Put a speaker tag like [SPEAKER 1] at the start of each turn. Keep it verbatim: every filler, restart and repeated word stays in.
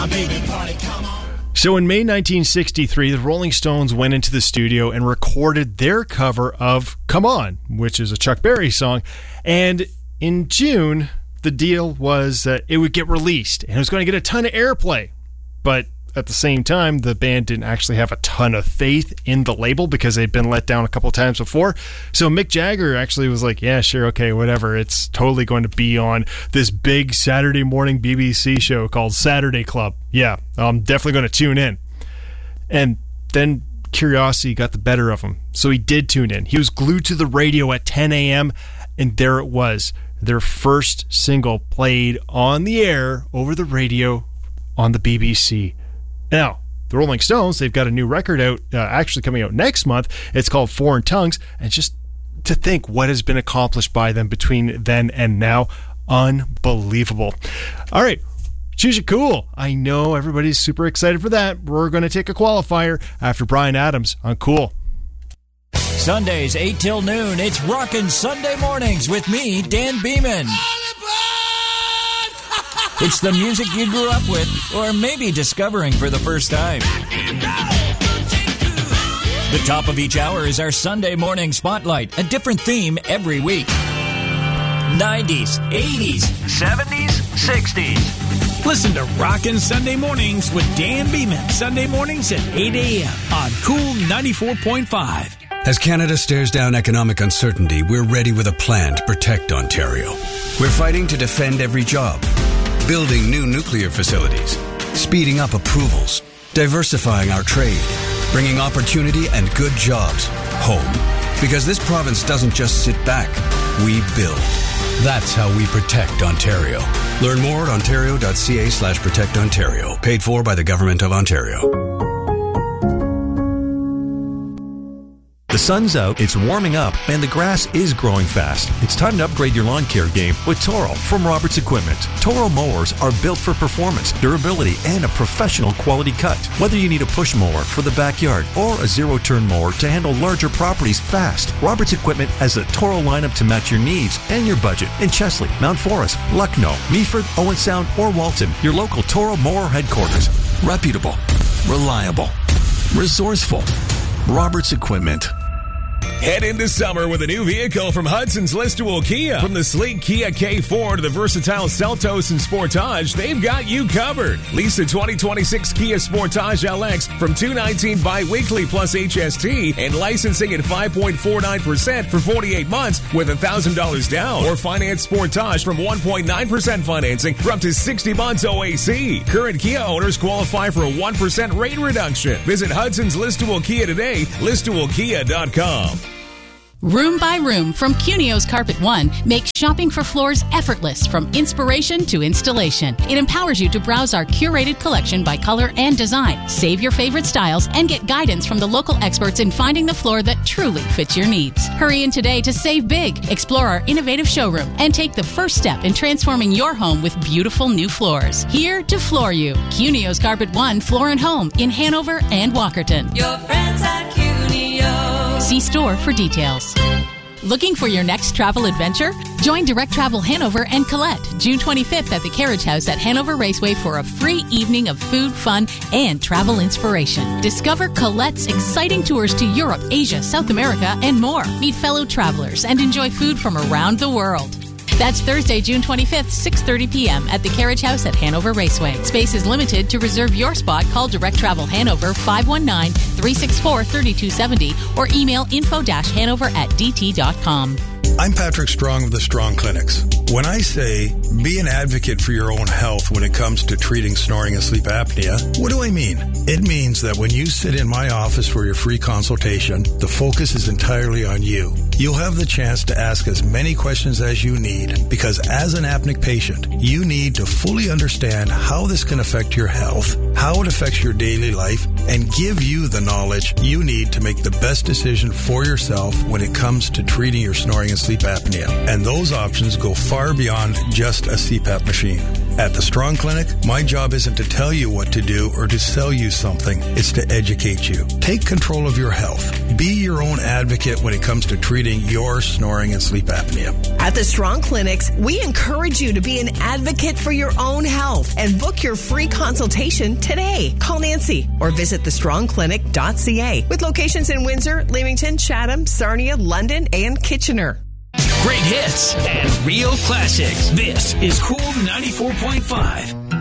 [SPEAKER 1] So in May nineteen sixty-three, the Rolling Stones went into the studio and recorded their cover of Come On, which is a Chuck Berry song. And in June, the deal was that it would get released and it was going to get a ton of airplay. But at the same time, the band didn't actually have a ton of faith in the label because they'd been let down a couple times before. So Mick Jagger actually was like, yeah, sure, okay, whatever. It's totally going to be on this big Saturday morning B B C show called Saturday Club. Yeah, I'm definitely going to tune in. And then curiosity got the better of him. So he did tune in. He was glued to the radio at ten a.m., and there it was. Their first single played on the air over the radio on the B B C. Now, the Rolling Stones, they've got a new record out, uh, actually coming out next month. It's called Foreign Tongues. And just to think what has been accomplished by them between then and now, unbelievable. All right, Choose Your Cool. I know everybody's super excited for that. We're going to take a qualifier after Bryan Adams on Cool.
[SPEAKER 2] Sundays, eight till noon, it's Rockin' Sunday Mornings with me, Dan Beeman. It's the music you grew up with, or maybe discovering for the first time. The top of each hour is our Sunday morning spotlight, a different theme every week. nineties, eighties, seventies, sixties.
[SPEAKER 3] Listen to Rockin' Sunday Mornings with Dan Beeman, Sunday mornings at eight a.m. on Cool ninety-four point five.
[SPEAKER 4] As Canada stares down economic uncertainty, we're ready with a plan to protect Ontario. We're fighting to defend every job. Building new nuclear facilities, speeding up approvals, diversifying our trade, bringing opportunity and good jobs home. Because this province doesn't just sit back, we build. That's how we protect Ontario. Learn more at ontario.ca slash protect Ontario. Paid for by the Government of Ontario.
[SPEAKER 5] The sun's out, it's warming up, and the grass is growing fast. It's time to upgrade your lawn care game with Toro from Roberts Equipment. Toro mowers are built for performance, durability, and a professional quality cut. Whether you need a push mower for the backyard or a zero-turn mower to handle larger properties fast, Roberts Equipment has a Toro lineup to match your needs and your budget in Chesley, Mount Forest, Lucknow, Meaford, Owen Sound, or Walton. Your local Toro mower headquarters. Reputable, reliable, resourceful. Roberts Equipment.
[SPEAKER 6] Head into summer with a new vehicle from Hudson's Listowel Kia. From the sleek Kia K four to the versatile Seltos and Sportage, they've got you covered. Lease the twenty twenty-six Kia Sportage L X from two hundred nineteen dollars bi-weekly plus H S T and licensing at five point four nine percent for forty-eight months with one thousand dollars down. Or finance Sportage from one point nine percent financing for up to sixty months O A C. Current Kia owners qualify for a one percent rate reduction. Visit Hudson's Listowel Kia today, listowel kia dot com.
[SPEAKER 7] Room by Room from Cunio's Carpet One makes shopping for floors effortless from inspiration to installation. It empowers you to browse our curated collection by color and design, save your favorite styles, and get guidance from the local experts in finding the floor that truly fits your needs. Hurry in today to save big, explore our innovative showroom, and take the first step in transforming your home with beautiful new floors. Here to floor you. Cunio's Carpet One Floor and Home in Hanover and Walkerton.
[SPEAKER 8] Your friends at Cunio.
[SPEAKER 7] See store for details. Looking for your next travel adventure? Join Direct Travel Hanover and Colette June twenty-fifth at the Carriage House at Hanover Raceway for a free evening of food, fun, and travel inspiration. Discover Colette's exciting tours to Europe, Asia, South America, and more. Meet fellow travelers and enjoy food from around the world. That's Thursday, June twenty-fifth, six thirty p.m. at the Carriage House at Hanover Raceway. Space is limited. To reserve your spot, call Direct Travel Hanover five one nine, three six four, three two seven zero or email info dash hanover at d t dot com.
[SPEAKER 9] I'm Patrick Strong of the Strong Clinics. When I say be an advocate for your own health when it comes to treating snoring and sleep apnea, what do I mean? It means that when you sit in my office for your free consultation, the focus is entirely on you. You'll have the chance to ask as many questions as you need, because as an apneic patient, you need to fully understand how this can affect your health, how it affects your daily life, and give you the knowledge you need to make the best decision for yourself when it comes to treating your snoring and sleep apnea. And those options go far beyond just a C PAP machine. At the Strong Clinic, my job isn't to tell you what to do or to sell you something. It's to educate you. Take control of your health. Be your own advocate when it comes to treating your snoring and sleep apnea.
[SPEAKER 10] At the Strong Clinics, we encourage you to be an advocate for your own health and book your free consultation today. Call Nancy or visit the strong clinic dot c a with locations in Windsor, Leamington, Chatham, Sarnia, London, and Kitchener.
[SPEAKER 3] Great hits and real classics. This is Cool ninety-four point five.